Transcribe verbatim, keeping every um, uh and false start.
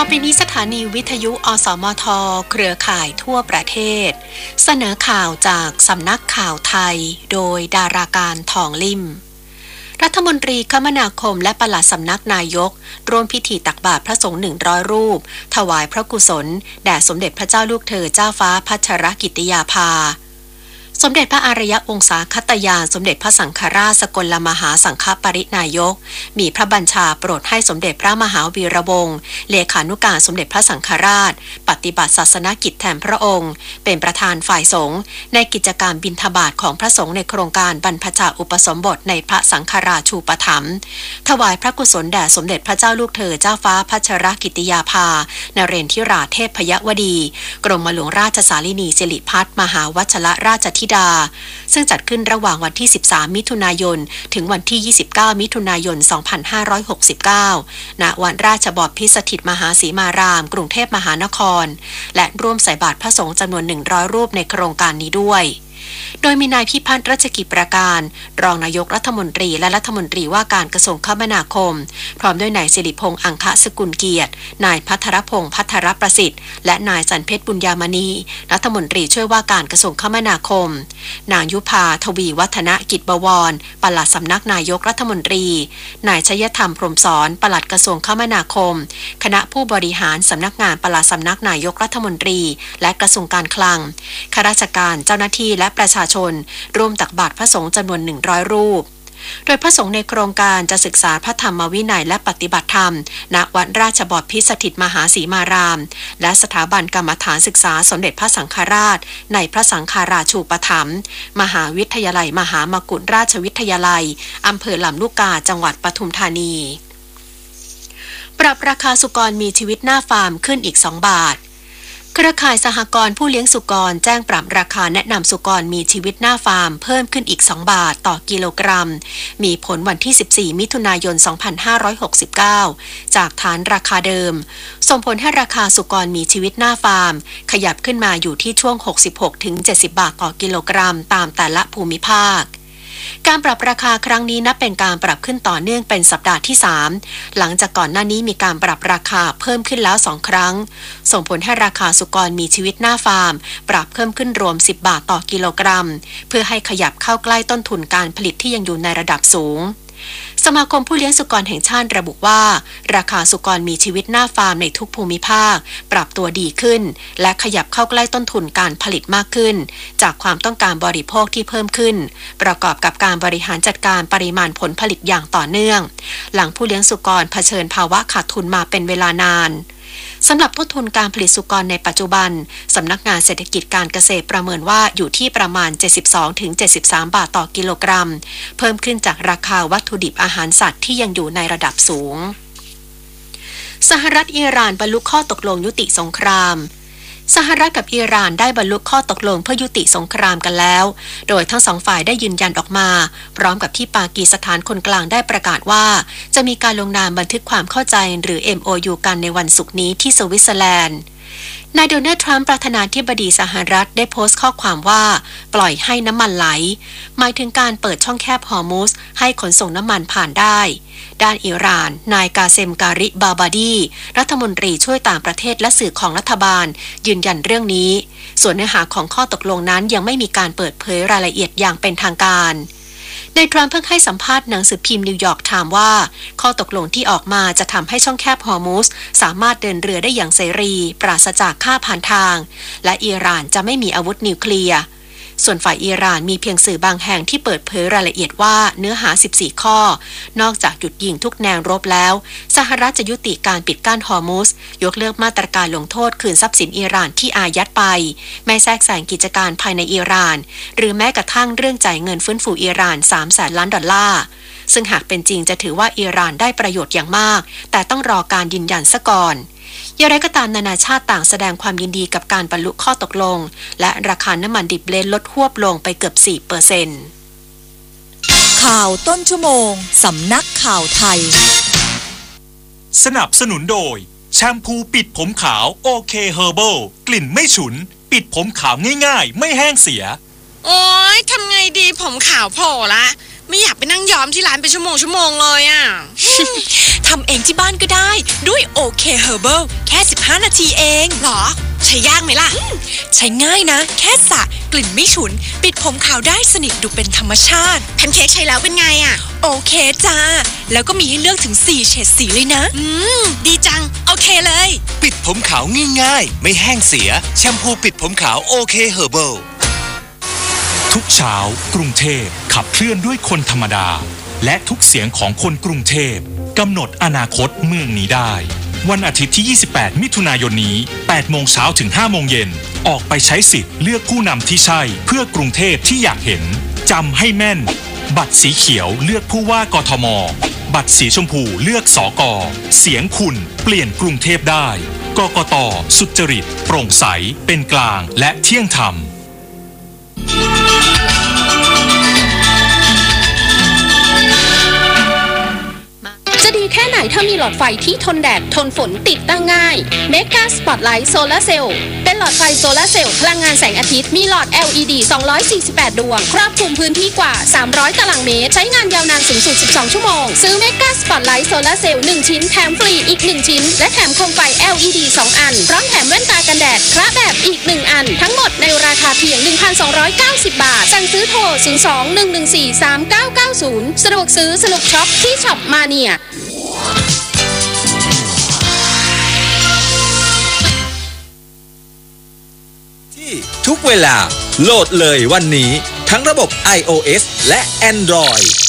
ไปนี้สถานีวิทยุอสมทเครือข่ายทั่วประเทศเสนอข่าวจากสำนักข่าวไทยโดยดาราการทองลิ่มรัฐมนตรีคมนาคมและปลัดสำนักนายกร่วมพิธีตักบาตรพระสงฆ์หนึ่งร้อยรูปถวายพระกุศลแด่สมเด็จพระเจ้าลูกเธอเจ้าฟ้าพัชรกิติยาภาสมเด็จพระอารยวงศาคตยานสมเด็จพระสังฆราชสกลมหาสังฆปรินายกมีพระบัญชาโปรดให้สมเด็จพระมหาวีระวงศ์เลขานุการสมเด็จพระสังฆราชปฏิบัติศาสนกิจแทนพระองค์เป็นประธานฝ่ายสงฆ์ในกิจกรรมบิณฑบาตของพระสงฆ์ในโครงการบรรพชาอุปสมบทในพระสังฆราชูปถัมภ์ถวายพระกุศลแด่สมเด็จพระเจ้าลูกเธอเจ้าฟ้าพัชรกิติยาภานเรนทิราเทพยวดีกรมหลวงราชสาลินีสิริพัฒน์มหาวัชรราชธิดาซึ่งจัดขึ้นระหว่างวันที่สิบสามมิถุนายนถึงวันที่ยี่สิบเก้ามิถุนายนสองพันห้าร้อยหกสิบเก้าณวันราชบพิตรสถิตมหาสีมารามกรุงเทพมหานครและร่วมใส่บาตรพระสงฆ์จำนวนหนึ่งร้อยรูปในโครงการนี้ด้วยโดยมีนายพิพัฒน์รัชกิจประการรองนายกรัฐมนตรีและรัฐมนตรีว่าการกระทรวงคมนาคมพร้อมด้วยนายสิริพงษ์อังคสกุลเกียรตินายภัทรพงษ์ภัทรประสิทธิ์และนายสันเพชรบุญญามณีรัฐมนตรีช่วยว่าการกระทรวงคมนาคมนางยุพาทวีวัฒนกิจบวรปลัดสำนักนายกรัฐมนตรีนายชยธรรมพรหมสอนปลัดกระทรวงคมนาคมคณะผู้บริหารสำนักงานปลัดสำนักนายกรัฐมนตรีและกระทรวงการคลังข้าราชการเจ้าหน้าที่และประชาชนร่วมตักบาตรพระสงฆ์จำนวนหนึ่งร้อยรูปโดยพระสงฆ์ในโครงการจะศึกษาพระธรรมวินัยและปฏิบัติธรรมณวัดราชบพิตรสถิตมหาสีมารามและสถาบันกรรมฐานศึกษาสมเด็จพระสังฆราชในพระสังฆราชูปถัมภ์มหาวิทยาลัยมหามกุฏราชวิทยาลัยอำเภอลำลูกกาจังหวัดปทุมธานีปรับราคาสุกรมีชีวิตหน้าฟาร์มขึ้นอีกสองบาทเครือข่ายสหกรณ์ผู้เลี้ยงสุกรแจ้งปรับราคาแนะนำสุกรมีชีวิตหน้าฟาร์มเพิ่มขึ้นอีกสองบาทต่อกิโลกรัมมีผลวันที่สิบสี่มิถุนายนสองพันห้าร้อยหกสิบเก้าจากฐานราคาเดิมส่งผลให้ราคาสุกรมีชีวิตหน้าฟาร์มขยับขึ้นมาอยู่ที่ช่วง หกสิบหกถึงเจ็ดสิบ บาทต่อกิโลกรัมตามแต่ละภูมิภาคการปรับราคาครั้งนี้นับเป็นการปรับขึ้นต่อเนื่องเป็นสัปดาห์ที่สามหลังจากก่อนหน้านี้มีการปรับราคาเพิ่มขึ้นแล้วสองครั้งส่งผลให้ราคาสุกรมีชีวิตหน้าฟาร์มปรับเพิ่มขึ้นรวมสิบบาทต่อกิโลกรัมเพื่อให้ขยับเข้าใกล้ต้นทุนการผลิตที่ยังอยู่ในระดับสูงสมาคมผู้เลี้ยงสุกรแห่งชาติระบุว่าราคาสุกรมีชีวิตหน้าฟาร์มในทุกภูมิภาคปรับตัวดีขึ้นและขยับเข้าใกล้ต้นทุนการผลิตมากขึ้นจากความต้องการบริโภคที่เพิ่มขึ้นประกอบกับการบริหารจัดการปริมาณผลผลิตอย่างต่อเนื่องหลังผู้เลี้ยงสุกรเผชิญภาวะขาดทุนมาเป็นเวลานานสำหรับต้นทุนการผลิตสุกรในปัจจุบันสำนักงานเศรษฐกิจการเกษตรประเมินว่าอยู่ที่ประมาณ เจ็ดสิบสองถึงเจ็ดสิบสาม บาทต่อกิโลกรัมเพิ่มขึ้นจากราคาวัตถุดิบอาหารสัตว์ที่ยังอยู่ในระดับสูงสหรัฐอิหร่านบรรลุข้อตกลงยุติสงครามสหรัฐกับอิหร่านได้บรรลุข้อตกลงเพื่อยุติสงครามกันแล้วโดยทั้งสองฝ่ายได้ยืนยันออกมาพร้อมกับที่ปากีสถานคนกลางได้ประกาศว่าจะมีการลงนามบันทึกความเข้าใจหรือ เอ็ม โอ ยู กันในวันศุกร์นี้ที่สวิตเซอร์แลนด์นายโดนัลด์ทรัมป์ประธานาธิบดีสหรัฐได้โพสต์ข้อความว่าปล่อยให้น้ำมันไหลหมายถึงการเปิดช่องแคบฮอร์มุซให้ขนส่งน้ำมันผ่านได้ด้านอิหร่านนายกาเซมการิบาบาดีรัฐมนตรีช่วยต่างประเทศและสื่อของรัฐบาลยืนยันเรื่องนี้ส่วนเนื้อหาของข้อตกลงนั้นยังไม่มีการเปิดเผยรายละเอียดอย่างเป็นทางการนายทรัมป์เพิ่งให้สัมภาษณ์หนังสือพิมพ์นิวยอร์กไทม์ว่าข้อตกลงที่ออกมาจะทำให้ช่องแคบฮอร์มุซสามารถเดินเรือได้อย่างเสรีปราศจากค่าผ่านทางและอิหร่านจะไม่มีอาวุธนิวเคลียร์ส่วนฝ่ายอิหร่านมีเพียงสื่อบางแห่งที่เปิดเผยรายละเอียดว่าเนื้อหาสิบสี่ข้อนอกจากหยุดยิงทุกแนวรบแล้วสหรัฐจะยุติการปิดกั้นฮอร์มุซยกเลิกมาตรการลงโทษคืนทรัพย์สินอิหร่านที่อายัดไปไม่แทรกแซงกิจการภายในอิหร่านหรือแม้กระทั่งเรื่องจ่ายเงินฟื้นฟูอิหร่านสามแสนล้านดอลลาร์ซึ่งหากเป็นจริงจะถือว่าอิหร่านได้ประโยชน์อย่างมากแต่ต้องรอการยืนยันซะก่อนอย่างไรก็ตามนานาชาติต่างแสดงความยินดีกับการบรรลุข้อตกลงและราคาน้ำมันดิบเบรนท์ลดฮวบลงไปเกือบ สี่เปอร์เซ็นต์ข่าวต้นชั่วโมงสำนักข่าวไทยสนับสนุนโดยแชมพูปิดผมขาวโอเคเฮอร์เบิลกลิ่นไม่ฉุนปิดผมขาวง่ายๆไม่แห้งเสียโอ๊ยทำไงดีผมขาวโผล่ละไม่อยากไปนั่งย้อมที่ร้านเป็นชั่วโมงชั่วโมงเลยอ่ะทำเองที่บ้านก็ได้ด้วยโอเคเฮอร์เบิลแค่สิบห้านาทีเองหรอใช้ยากไหมล่ะใช้ง่ายนะ แค่สระกลิ่นไม่ฉุน ปิดผมขาวได้สนิทดูเป็นธรรมชาติแพนเค้กใช้แล้วเป็นไงอ่ะโอเคจ้าแล้วก็มีให้เลือกถึงสี่เฉดสีเลยนะอืมดีจังโอเคเลยปิดผมขาวง่ายๆไม่แห้งเสียแชมพูปิดผมขาวโอเคเฮอร์เบิลทุกเช้ากรุงเทพขับเคลื่อนด้วยคนธรรมดาและทุกเสียงของคนกรุงเทพกำหนดอนาคตเมืองนี้ได้วันอาทิตย์ที่ยี่สิบแปดมิถุนายนนี้แปดโมงเช้าถึงห้าโมงเย็นออกไปใช้สิทธิ์เลือกผู้นำที่ใช่เพื่อกรุงเทพที่อยากเห็นจำให้แม่นบัตรสีเขียวเลือกผู้ว่ากทมบัตรสีชมพูเลือกสกเสียงคุณเปลี่ยนกรุงเทพได้กกต.สุจริตโปร่งใสเป็นกลางและเที่ยงธรรมจะดีแค่ไหนถ้ามีหลอดไฟที่ทนแดดทนฝนติดตั้งง่าย Mega Spotlight Solar Cell เป็นหลอดไฟโซลาร์เซลล์พลังงานแสงอาทิตย์มีหลอด แอล อี ดี สองร้อยสี่สิบแปด ดวงครอบคลุมพื้นที่กว่าสามร้อยตารางเมตรใช้งานยาวนานสูงสุดสิบสองชั่วโมงซื้อ Mega Spotlight Solar Cell หนึ่งชิ้นแถมฟรีอีกหนึ่งชิ้นและแถมโคมไฟ แอล อี ดี สองอันพร้อมแถมแว่นตากันแดดคละแบบอีกหนึ่งอันทั้งหมดในราคาเพียง หนึ่งพันสองร้อยเก้าสิบ บาทสั่งซื้อโทรศูนย์ สอง หนึ่ง หนึ่ง สี่ สาม เก้า เก้า ศูนย์สะดวกซื้อสนุกช็อปที่ช็อปมาเนียทุกเวลาโหลดเลยวันนี้ทั้งระบบ ไอ โอ เอส และ Android